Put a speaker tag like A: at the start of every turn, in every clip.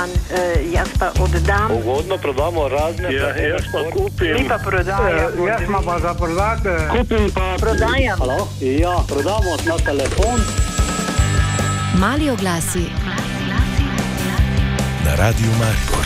A: Jaz pa oddam.
B: Ugodno prodamo razne.
C: Jaz pa kupim.
A: Mi pa prodajamo.
C: Jaz ima pa za prodati.
A: Kupim pa prodajam.
B: Halo? Ja, prodamo na telefon.
D: Mali oglasi
E: na Radiu Maribor.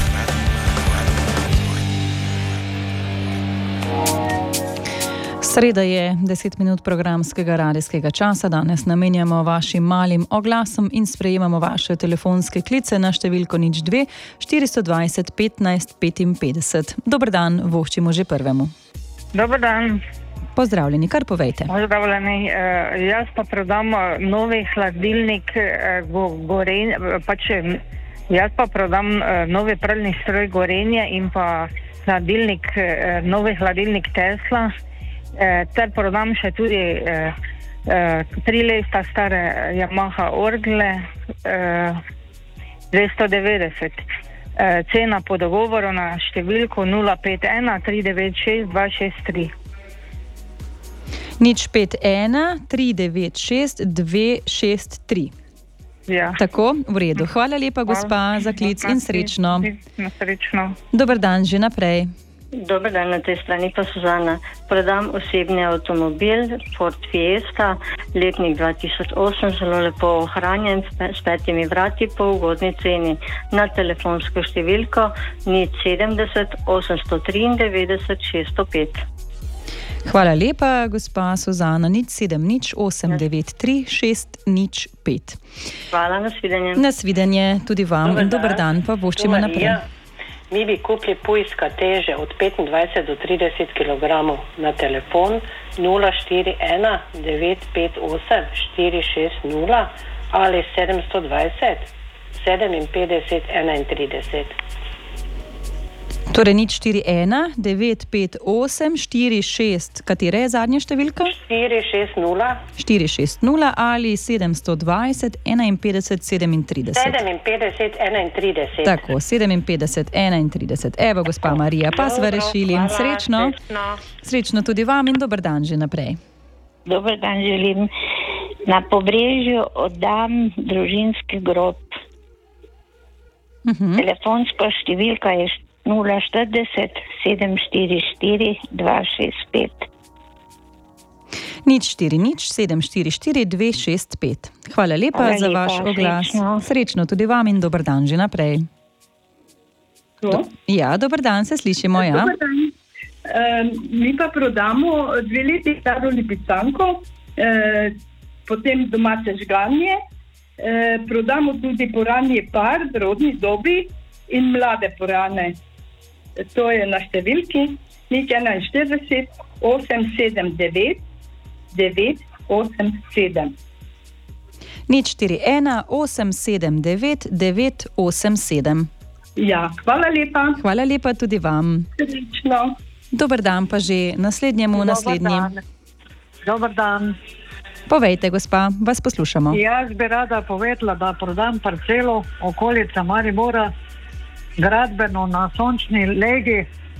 F: Sreda je 10 minut programskega radijskega časa. Danes namenjamo vašim malim oglasom in sprejemamo vaše telefonske klice na številko 02 420 15 55. Dober dan, voščimo že prvemu.
G: Dober dan.
F: Pozdravljeni, kar povejte.
G: Pozdravljeni. Jaz pa prodam novi hladilnik Gorenje, jaz pa prodam novi pralni stroj Gorenje in pa novi hladilnik Tesla. Ter prodam še tudi 3 leta stare Yamaha orgle 290. Cena po dogovoru na številko 051 396 263.
F: 051 396 263.
G: Ja.
F: Tako, v redu. Hvala lepa, gospa, za klic in srečno.
G: Srečno.
F: Dober dan že naprej.
H: Dober dan, na tej strani pa Suzana. Prodam osebni avtomobil Ford Fiesta, letnik 2008, zelo lepo ohranjen, s 5 vrati po ugodni ceni. Na telefonsko številko 070 893 605.
F: Hvala lepa, gospa Suzana. 070 893 605.
H: Hvala, nasvidenje.
F: Nasvidenje tudi vam. Dober dan, pa voščimo naprej.
I: Mi bi kupili pujska teže od 25 do 30 kg na telefon 041 958 460 ali 720 57 31.
F: Torej 041 958 46. Katera je zadnja številka?
I: 460
F: 460 ali 720 51 37.
I: 57 31.
F: Tako, 57 31. Evo, gospa Marija, pa sva rešili. Srečno. Srečno tudi vam in dober dan že naprej.
J: Dober dan želim. Na Pobrežju oddam družinski grob. Telefonska številka je 040 744 265.
F: 040 744 265. Hvala lepa za vaš oglas. Srečno tudi vam in dober dan že naprej. Ja, dober dan, se slišimo. Ja.
K: Dober dan. Mi pa prodamo 2 leti staro lipicanko, potem domače žganje, prodamo tudi poranje par v rodni dobi in mlade porane. To je na številki 041 879 987.
F: 041 879 987.
K: Ja, hvala lepa.
F: Hvala lepa tudi vam.
K: Srečno.
F: Dober dan pa že naslednjemu.
L: Dober dan.
F: Povejte, gospa, vas poslušamo.
L: Jaz bi rada povedala, da prodam parcelo okolica Maribora, gradbeno na Sončni legi.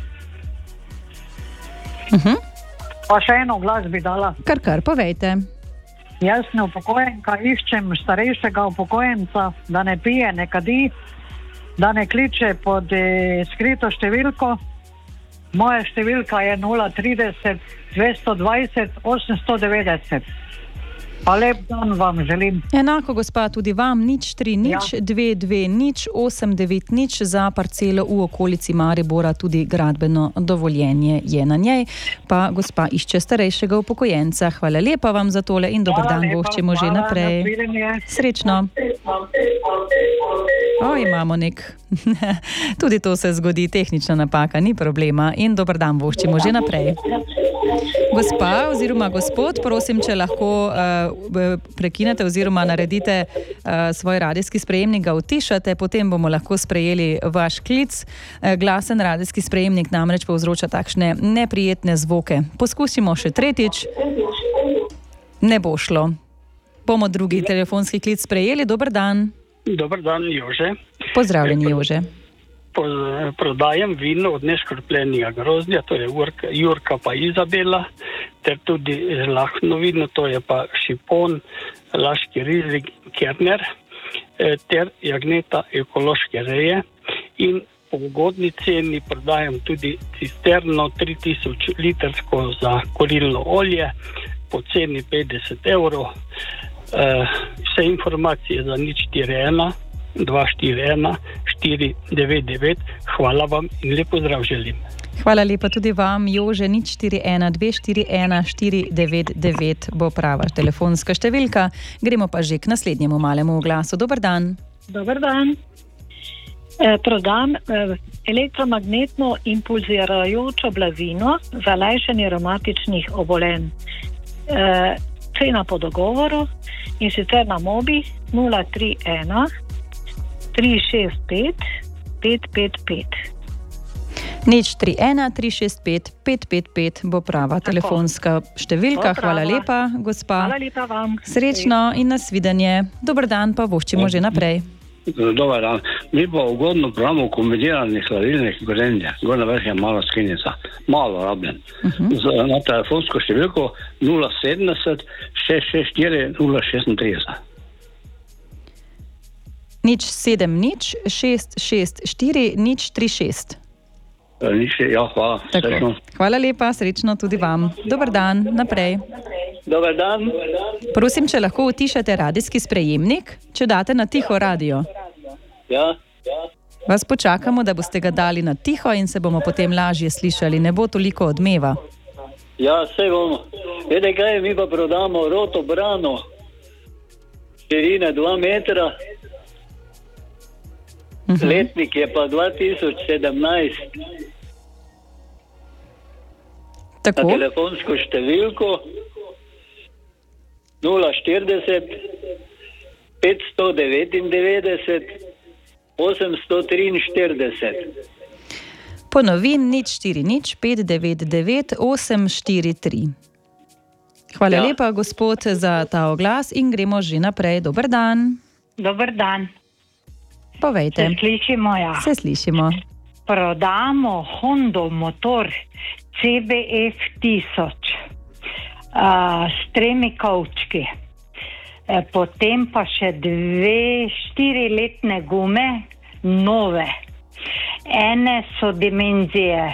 L: Pa še eno glas bi dala.
F: Kar, povejte.
L: Jaz sem upokojenka, iščem starejšega upokojenca, da ne pije, ne kadi, da ne kliče pod skrito številko. Moja številka je 030 220 890. Pa lep dan vam želim.
F: Enako, gospa, tudi vam. 030 220 890 za parcelo v okolici Maribora, tudi gradbeno dovoljenje je na njej. Pa gospa išče starejšega upokojenca. Hvala lepa vam za tole in dober dan voščimo že naprej. Srečno. Imamo tudi to se zgodi, tehnična napaka, ni problema. In dober dan voščimo že naprej. Gospa oziroma gospod, prosim, če lahko prekinete oziroma naredite svoj radijski sprejemnik, ga utišate, potem bomo lahko sprejeli vaš klic. Glasen radijski sprejemnik namreč povzroča takšne neprijetne zvoke. Poskusimo še tretjič. Ne bo šlo. Bomo drugi telefonski klic sprejeli. Dober dan.
M: Dober dan, Jože.
F: Pozdravljeni, Jože.
M: Prodajam vino od neškropljenega grozdja, to je Jurka pa Izabela, ter tudi žlahtno vino, to je pa Šipon, Laški Rizling, Kerner. ter jagneta ekološke reje in po ugodni ceni prodajam tudi cisterno 3000 litrsko za kurilno olje po ceni 50 €. Vse informacije za 041 241 499. Hvala vam in lep pozdrav želim.
F: Hvala lepa tudi vam, Jože. 041 241 499 bo prava telefonska številka. Gremo pa že k naslednjemu malemu oglasu. Dober dan.
E: Dober dan. Prodam elektromagnetno impulzirajočo blazino za lajšanje revmatičnih obolenj. Cena po dogovoru in sicer na mobi 031 365 555.
F: 031 365 555 bo prava telefonska številka. Hvala lepa, gospa.
E: Hvala lepa vam.
F: Srečno in nasvidenje. Dober dan pa voščimo že naprej.
B: Dobar dan. Mi pa ugodno pravimo kombinirani hladilnik Gorenje. Gorna vrh je mala skrinjica. Malo rabljen. Na telefonsko številko 070 664 036.
F: 070 664 036.
B: Ja, hvala. Srečno.
F: Hvala lepa, srečno tudi vam. Dober dan, naprej.
B: Dobar dan.
F: Prosim, če lahko utišate radijski sprejemnik, če date na tiho radio.
B: Ja.
F: Vas počakamo, da boste ga dali na tiho in se bomo potem lažje slišali. Ne bo toliko odmeva.
B: Ja, vse bomo. Vede kaj, mi pa prodamo roto brano. Širine 2 metra. Letnik je pa 2017.
F: Tako.
B: Na telefonsko številko 040 599 843.
F: Ponovim 040 599 843. Hvala lepa, gospod, za ta oglas in gremo že naprej. Dober dan.
J: Dober dan.
F: Povejte.
J: Se slišimo, ja.
F: Se slišimo.
J: Prodamo Hondo motor CBF 1000 s 3 kovčki. Potem pa še 2 4-letne gume, nove. Ene so dimenzije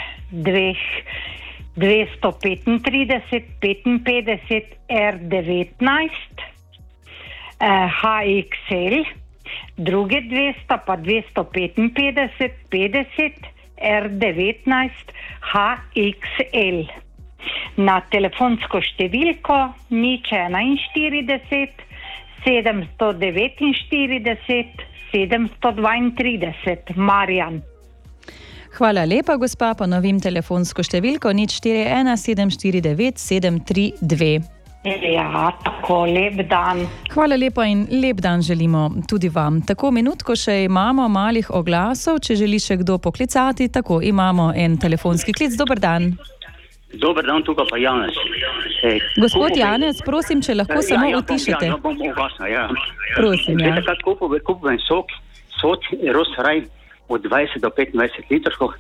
J: 235 55 R19 HXL, druge 200 pa 255 50 R19 HXL. Na telefonsko številko 041 749 732. Marjan.
F: Hvala lepa, gospa. Ponovim telefonsko številko 041 749 732.
J: Ja, tako, lep dan.
F: Hvala lepa in lep dan želimo tudi vam. Tako, minutko še imamo malih oglasov, če želi še kdo poklicati. Tako, imamo en telefonski klic. Dober dan.
N: Dober dan, tukaj pa Janez.
F: Gospod Janez, prosim, če lahko samo utišate.
N: Ja, bom ugasnil, ja.
F: Prosim, ja.
N: Veste, kaj kupujem sok, Rosraj od 20 do 25 litrov.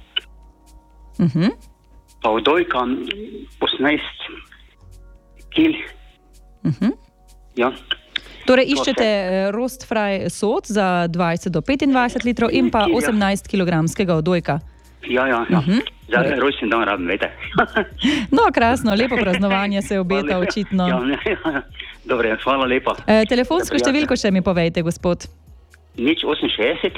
N: Pa odojka 18 kil. Ja.
F: Torej iščete Rostfraj sod za 20 do 25 litrov in pa 18 kilogramskega odojka.
N: Ja. Za rojsten dan rabim, vete.
F: No, krasno, lepo praznovanje se obeta očitno.
N: Ja. Dobre, hvala lepa.
F: Telefonsko številko še mi povejte, gospod.
N: 068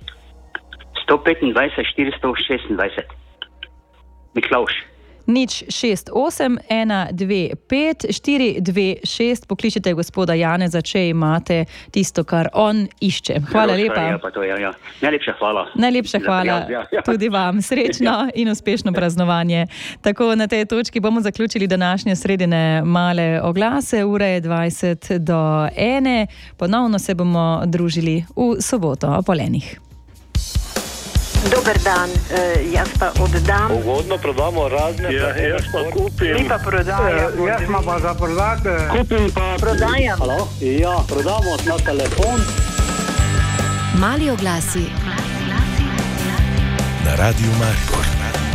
N: 125 426. Miklavž.
F: 068 125 426. Pokličite gospoda Janeza, če imate tisto, kar on išče. Hvala lepa.
N: Ja. Najlepša hvala.
F: Najlepša hvala tudi vam. Srečno in uspešno praznovanje. Tako, na tej točki bomo zaključili današnje sredine male oglase. Ura je 20 do 1. Ponovno se bomo družili v soboto ob polenih.
A: Dober dan, jaz pa oddam.
B: Ugodno prodamo razne.
C: Jaz pa kupim.
A: Mi pa prodajam.
C: Jaz ima pa za prodati.
B: Kupim pa
A: prodajam.
B: Halo? Ja, prodamo na telefon.
D: Mali oglasi.
O: Na Radiu Maribor.